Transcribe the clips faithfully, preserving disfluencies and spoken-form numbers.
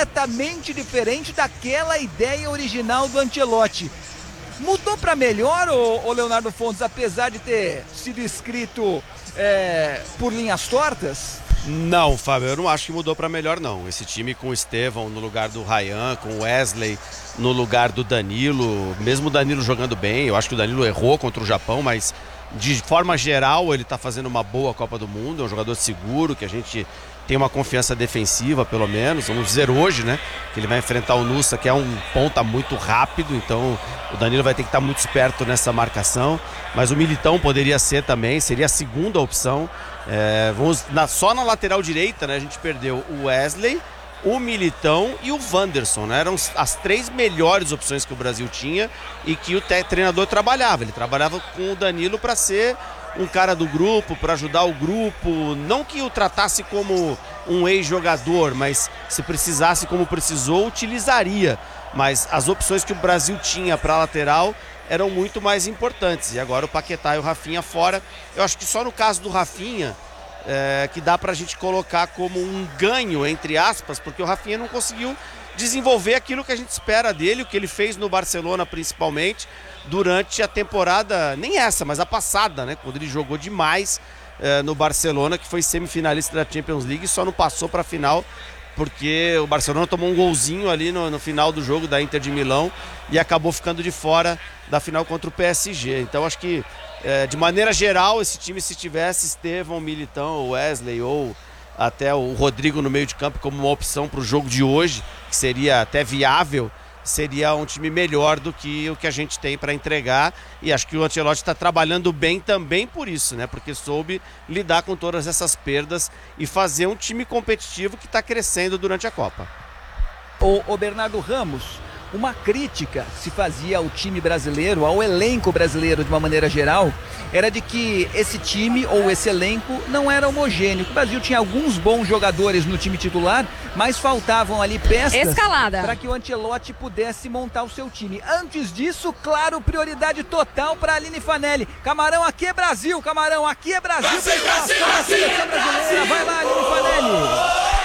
completamente diferente daquela ideia original do Ancelotti. Mudou para melhor, o, o Leonardo Fontes, apesar de ter sido escrito é, por linhas tortas? Não, Fábio, eu não acho que mudou para melhor, não. Esse time com o Estevão no lugar do Ryan, com o Wesley no lugar do Danilo, mesmo o Danilo jogando bem, eu acho que o Danilo errou contra o Japão, mas de forma geral ele está fazendo uma boa Copa do Mundo, é um jogador seguro, que a gente tem uma confiança defensiva, pelo menos, vamos dizer hoje, né, que ele vai enfrentar o Nusa, que é um ponta muito rápido, então o Danilo vai ter que estar muito esperto nessa marcação, mas o Militão poderia ser também, seria a segunda opção. É, vamos na, só na lateral direita, né, a gente perdeu o Wesley, o Militão e o Wanderson, né? Eram as três melhores opções que o Brasil tinha e que o treinador trabalhava. Ele trabalhava com o Danilo para ser um cara do grupo, para ajudar o grupo, não que o tratasse como um ex-jogador, mas se precisasse como precisou, utilizaria. Mas as opções que o Brasil tinha para a lateral eram muito mais importantes. E agora o Paquetá e o Rafinha fora. Eu acho que só no caso do Rafinha é, que dá pra gente colocar como um ganho, entre aspas, porque o Rafinha não conseguiu desenvolver aquilo que a gente espera dele, o que ele fez no Barcelona principalmente, durante a temporada, nem essa, mas a passada, né? Quando ele jogou demais é, no Barcelona, que foi semifinalista da Champions League e só não passou pra final, porque o Barcelona tomou um golzinho ali no, no final do jogo da Inter de Milão e acabou ficando de fora da final contra o P S G. Então acho que, é, de maneira geral, esse time, se tivesse Estevão, Militão, Wesley ou até o Rodrigo no meio de campo como uma opção para o jogo de hoje, que seria até viável, seria um time melhor do que o que a gente tem para entregar, e acho que o Ancelotti está trabalhando bem também por isso, né? Porque soube lidar com todas essas perdas e fazer um time competitivo que está crescendo durante a Copa. O, o Bernardo Ramos, uma crítica se fazia ao time brasileiro, ao elenco brasileiro de uma maneira geral, era de que esse time ou esse elenco não era homogêneo. O Brasil tinha alguns bons jogadores no time titular, mas faltavam ali peças para que o Ancelotti pudesse montar o seu time. Antes disso, claro, prioridade total para a Aline Fanelli. Camarão, aqui é Brasil, Camarão, aqui é Brasil. Brasil, Brasil, Brasil, Brasil, brasileira. Vai lá, Aline Fanelli.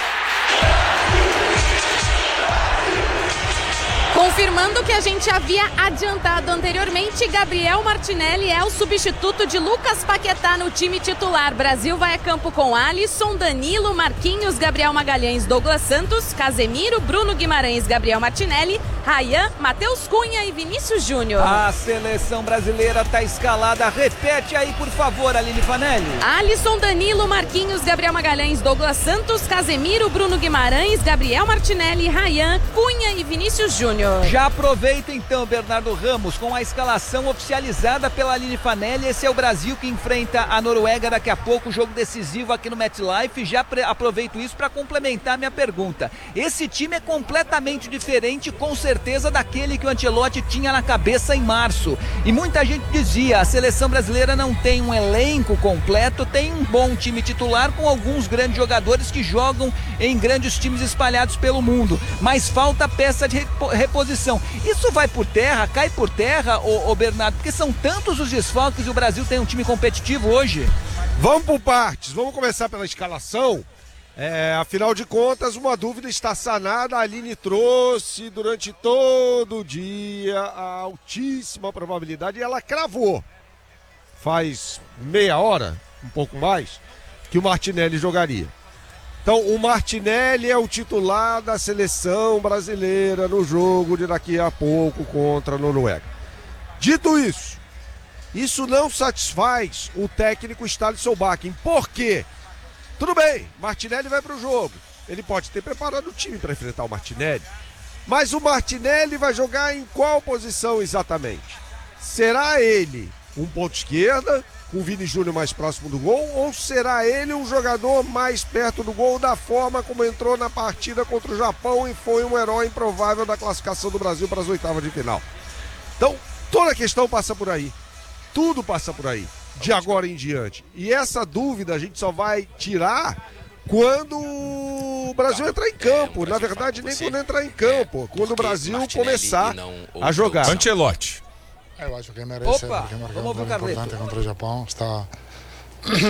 Confirmando o que a gente havia adiantado anteriormente, Gabriel Martinelli é o substituto de Lucas Paquetá no time titular. Brasil vai a campo com Alisson, Danilo, Marquinhos, Gabriel Magalhães, Douglas Santos, Casemiro, Bruno Guimarães, Gabriel Martinelli, Ryan, Matheus Cunha e Vinícius Júnior. A seleção brasileira está escalada. Repete aí, por favor, Aline Fanelli. Alisson, Danilo, Marquinhos, Gabriel Magalhães, Douglas Santos, Casemiro, Bruno Guimarães, Gabriel Martinelli, Ryan, Cunha e Vinícius Júnior. Já aproveita então, Bernardo Ramos, com a escalação oficializada pela Aline Fanelli. Esse é o Brasil que enfrenta a Noruega daqui a pouco, jogo decisivo aqui no MetLife. Já aproveito isso para complementar minha pergunta. Esse time é completamente diferente, com certeza, daquele que o Ancelotti tinha na cabeça em março. E muita gente dizia, a seleção brasileira não tem um elenco completo, tem um bom time titular com alguns grandes jogadores que jogam em grandes times espalhados pelo mundo, mas falta peça de reposição. Isso vai por terra, cai por terra, ô, ô Bernardo, porque são tantos os desfalques e o Brasil tem um time competitivo hoje. Vamos por partes, vamos começar pela escalação. É, afinal de contas, uma dúvida está sanada. A Aline trouxe durante todo o dia a altíssima probabilidade, e ela cravou faz meia hora, um pouco mais, que o Martinelli jogaria. Então, o Martinelli é o titular da seleção brasileira no jogo de daqui a pouco contra a Noruega. Dito isso, isso não satisfaz o técnico Ståle Solbakken. Por quê? Tudo bem, Martinelli vai para o jogo. Ele pode ter preparado o time para enfrentar o Martinelli. Mas o Martinelli vai jogar em qual posição exatamente? Será ele um ponto esquerda, com o Vini Júnior mais próximo do gol, ou será ele um jogador mais perto do gol, da forma como entrou na partida contra o Japão e foi um herói improvável da classificação do Brasil para as oitavas de final? Então, toda a questão passa por aí. Tudo passa por aí, de agora em diante. E essa dúvida a gente só vai tirar quando o Brasil entrar em campo. Na verdade, nem quando entrar em campo, quando o Brasil começar a jogar. Ancelotti. Eu acho que merece, Opa, porque marcou vamos um pro gol importante Carleto. contra o Japão. Está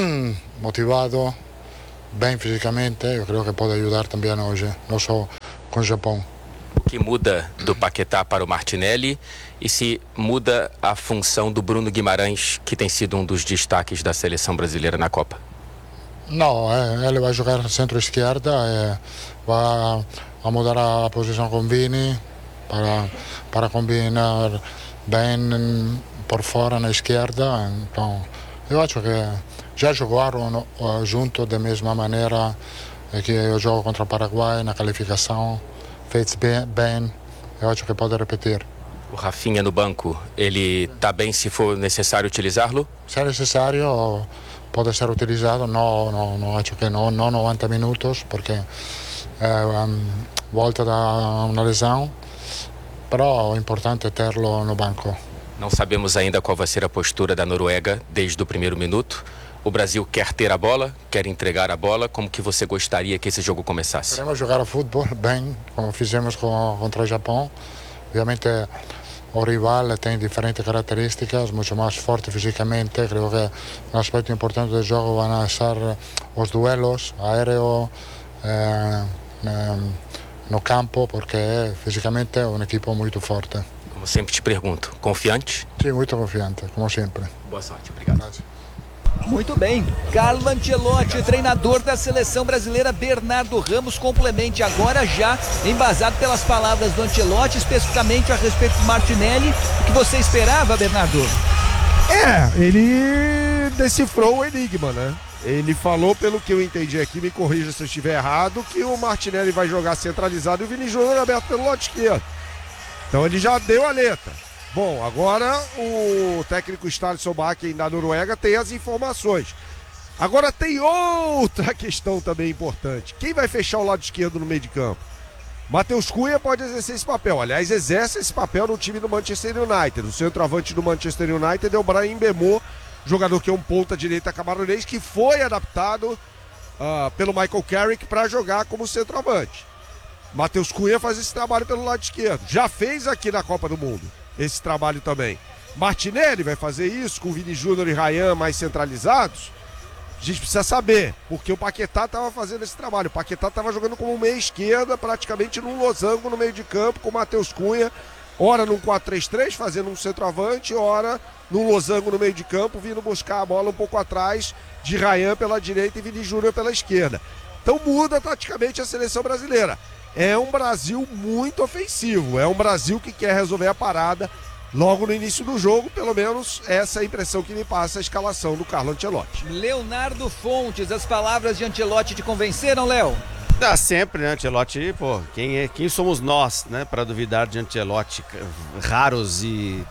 motivado, bem fisicamente. Eu creio que pode ajudar também hoje, não só com com o Japão. O que muda do Paquetá para o Martinelli e se muda a função do Bruno Guimarães, que tem sido um dos destaques da seleção brasileira na Copa? Não, é, ele vai jogar centro-esquerda, é, vai a mudar a posição com Vini para, para combinar bem por fora na esquerda. Então, eu acho que já jogaram uh, junto da mesma maneira que eu jogo contra o Paraguai na qualificação, fez bem, bem, eu acho que pode repetir. O Rafinha no banco, ele está bem se for necessário utilizá-lo? Se é necessário, pode ser utilizado, não, não, não acho que não, não noventa minutos, porque é um, volta da uma lesão, però o importante é tê-lo no banco. Não sabemos ainda qual vai ser a postura da Noruega desde o primeiro minuto. O Brasil quer ter a bola, quer entregar a bola. Como que você gostaria que esse jogo começasse? Queremos jogar futebol bem, como fizemos com, contra o Japão. Obviamente o rival tem diferentes características, muito mais forte fisicamente. Creio que um aspecto importante do jogo vão ser os duelos aéreo eh, no campo, porque fisicamente é uma equipe muito forte. Como sempre te pergunto, confiante? Sim, muito confiante, como sempre. Boa sorte, obrigado. Muito bem, Carlo Ancelotti, treinador da seleção brasileira. Bernardo Ramos complemente agora, já embasado pelas palavras do Ancelotti, especificamente a respeito do Martinelli. O que você esperava, Bernardo? É, ele decifrou o enigma, né? Ele falou, pelo que eu entendi aqui, me corrija se eu estiver errado, que o Martinelli vai jogar centralizado e o Vini Júnior aberto pelo lado esquerdo. Então ele já deu a letra. Bom, agora o técnico Ståle Solbakken da Noruega tem as informações. Agora tem outra questão também importante. Quem vai fechar o lado esquerdo no meio de campo? Matheus Cunha pode exercer esse papel. Aliás, exerce esse papel no time do Manchester United. O centroavante do Manchester United é o Brahim Mbeumo, jogador que é um ponta-direita camaronês, que foi adaptado uh, pelo Michael Carrick para jogar como centroavante. Matheus Cunha faz esse trabalho pelo lado esquerdo. Já fez aqui na Copa do Mundo esse trabalho também. Martinelli vai fazer isso com o Vini Júnior e Ryan mais centralizados? A gente precisa saber, porque o Paquetá estava fazendo esse trabalho. O Paquetá estava jogando como meia esquerda, praticamente num losango no meio de campo, com o Matheus Cunha, ora num quatro três três, fazendo um centroavante, ora num losango no meio de campo, vindo buscar a bola um pouco atrás de Ryan pela direita e Vini Júnior pela esquerda. Então muda taticamente a seleção brasileira. É um Brasil muito ofensivo, é um Brasil que quer resolver a parada logo no início do jogo, pelo menos essa é a impressão que me passa a escalação do Carlo Ancelotti. Leonardo Fontes, as palavras de Ancelotti te convenceram, Léo? Dá sempre, né, Ancelotti, pô, quem, é, quem somos nós, né, para duvidar de Ancelotti, raros e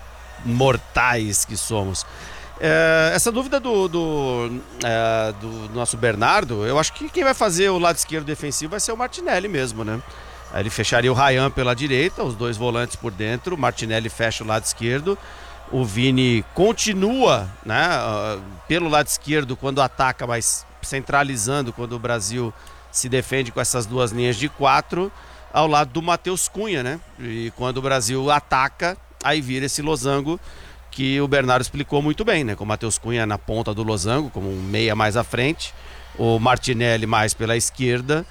mortais que somos. É, essa dúvida do, do, é, do nosso Bernardo, eu acho que quem vai fazer o lado esquerdo defensivo vai ser o Martinelli mesmo, né? Aí ele fecharia o Ryan pela direita, os dois volantes por dentro, o Martinelli fecha o lado esquerdo, o Vini continua, né, uh, pelo lado esquerdo quando ataca, mas centralizando quando o Brasil se defende com essas duas linhas de quatro, ao lado do Matheus Cunha, né? E quando o Brasil ataca, aí vira esse losango que o Bernardo explicou muito bem, né? Com o Matheus Cunha na ponta do losango, como um meia mais à frente, o Martinelli mais pela esquerda,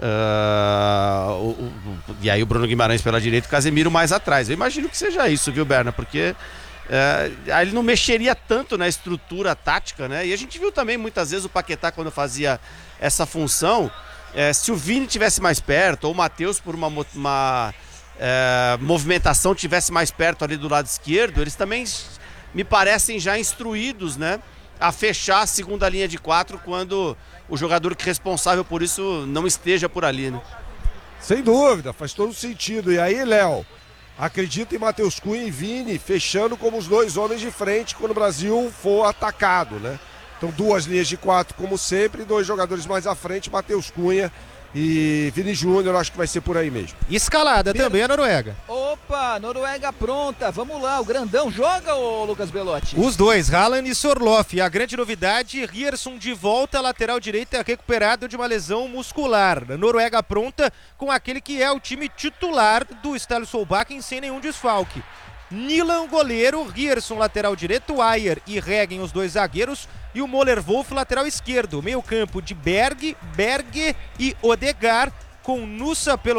uh, o, o, e aí o Bruno Guimarães pela direita e o Casemiro mais atrás. Eu imagino que seja isso, viu, Berna? Porque uh, aí ele não mexeria tanto na estrutura tática, né? E a gente viu também muitas vezes o Paquetá quando fazia essa função, uh, se o Vini tivesse mais perto, ou o Matheus por uma... uma É, movimentação tivesse mais perto ali do lado esquerdo, eles também me parecem já instruídos, né, a fechar a segunda linha de quatro quando o jogador que é responsável por isso não esteja por ali, né? Sem dúvida, faz todo sentido. E aí, Léo, acredita em Matheus Cunha e Vini fechando como os dois homens de frente quando o Brasil for atacado, né? Então duas linhas de quatro como sempre, dois jogadores mais à frente, Matheus Cunha e Vini Júnior, acho que vai ser por aí mesmo. Escalada Ber... também a Noruega. Opa, Noruega pronta, vamos lá, o grandão joga, ô Lucas Belotti? Os dois, Haaland e Sorloth. E a grande novidade, Ryerson de volta, lateral direita recuperado de uma lesão muscular. Noruega pronta com aquele que é o time titular do Ståle Solbakken sem nenhum desfalque. Nilan, goleiro, Ryerson, lateral direito, Ajer e Reggen, os dois zagueiros, e o Möller Wolf, lateral esquerdo. Meio campo de Berg, Berge e Odegaard, com Nusa pelo